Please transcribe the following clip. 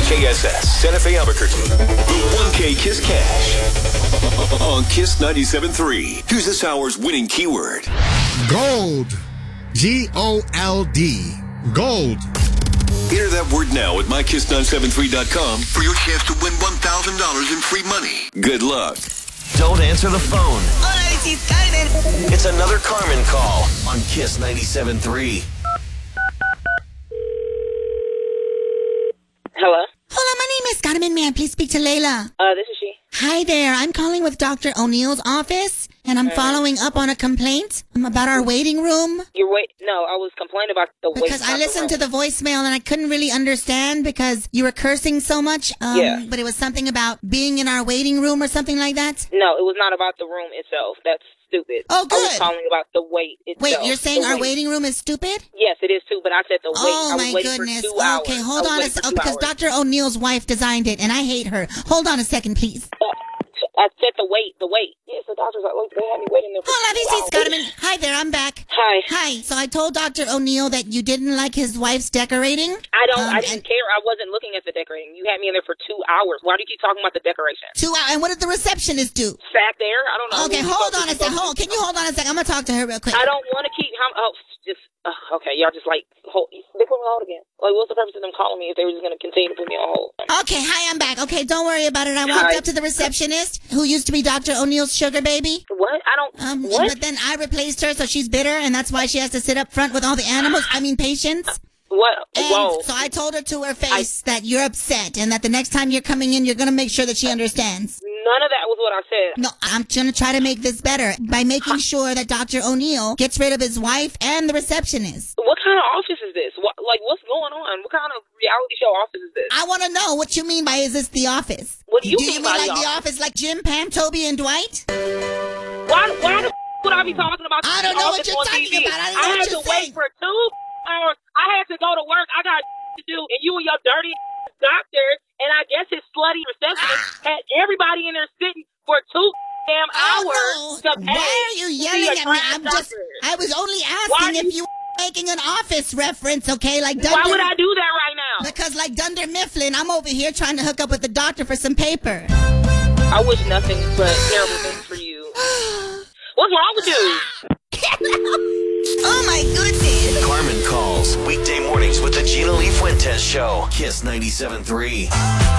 KSS, Santa Fe, Albuquerque. The 1K Kiss Cash on Kiss 97.3. Here's this hour's winning keyword. Gold. G-O-L-D. Gold. Enter that word now at mykiss973.com for your chance to win $1,000 in free money. Good luck. Don't answer the phone. Hola, this is Carmen. It's another Carmen call on Kiss 97.3. Hello? Hola, my name is Carmen. May I please speak to Layla? This is she. Hi there. I'm calling with Dr. O'Neill's office, and I'm following up on a complaint about our waiting room. No, I was complaining about the wait. Because I listened to the voicemail, and I couldn't really understand because you were cursing so much. Yeah. But it was something about being in our waiting room or something like that. No, it was not about the room itself. That's stupid. Oh, good. I was calling about the wait itself. Wait, you're saying our waiting room is stupid? Yes, it is too, but I said the wait. Oh, I was my waiting goodness. for 2 hours. Okay, hold on a second. Because Dr. O'Neill's wife designed it, and I hate her. Hold on a second, please. I said the wait. Yes, the doctor's like, look, they had me waiting there for Hola, 2 this hours. is Carmen. Hi there, I'm back. Hi. Hi. So I told Dr. O'Neill that you didn't like his wife's decorating. I didn't care. I wasn't looking at the decorating. You had me in there for 2 hours. Why do you keep talking about the decoration? 2 hours. And what did the receptionist do? Sat there. I don't know. Okay, hold on a second. Can you hold on a second? I'm going to talk to her real quick. I don't want to keep. Okay, y'all just like they put me on hold again. Like, what's the purpose of them calling me if they were just going to continue to put me on hold? Okay, hi, I'm back. Okay, don't worry about it. I walked up to the receptionist, who used to be Dr. O'Neill's sugar baby. What? I don't. What? But then I replaced her, so she's bitter, and that's why she has to sit up front with all the patients. What? And Whoa. so I told her to her face that you're upset, and that the next time you're coming in, you're going to make sure that she understands. None of that was what I said. No, I'm going to try to make this better by making sure that Dr. O'Neill gets rid of his wife and the receptionist. What kind of office is this? What's going on? What kind of reality show office is this? I want to know what you mean by, is this The Office? What do you mean by like The Office, like Jim, Pam, Toby, and Dwight? Why the would I be talking about I don't know what you're talking TV? about. I don't know what had you're to wait for 2 hours. I had to go to work. I got to do, and you and your dirty doctor, and I guess his slutty receptionist had everybody in there sitting for 2 damn hours to pay. Why are you yelling at me? I was only asking if you were making an Office reference, okay? Like Dunder. Why would I do that right now? Because like Dunder Mifflin, I'm over here trying to hook up with the doctor for some paper. I wish nothing but terrible things for you. What's wrong with you? Oh my goodness. Carmen calls weekday mornings with the Gina Lee Fuentes Show. Kiss 97.3.